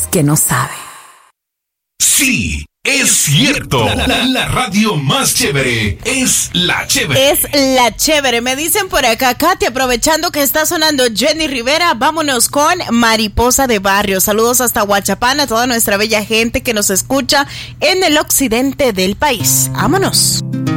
que no sabe. Sí, es cierto. La radio más chévere es La Chévere. Es La Chévere. Me dicen por acá, Katy, aprovechando que está sonando Jenny Rivera, vámonos con Mariposa de Barrio. Saludos hasta Huachapán, a toda nuestra bella gente que nos escucha en el occidente del país. Vámonos.